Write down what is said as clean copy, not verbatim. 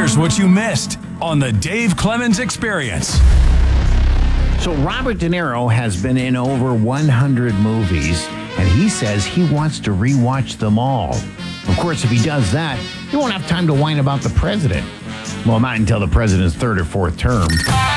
Here's what you missed on the Dave Clemens Experience. So Robert De Niro has been in over 100 movies, and he says he wants to rewatch them all. Of course, if he does that, he won't have time to whine about the president. Well, not until the president's third or fourth term.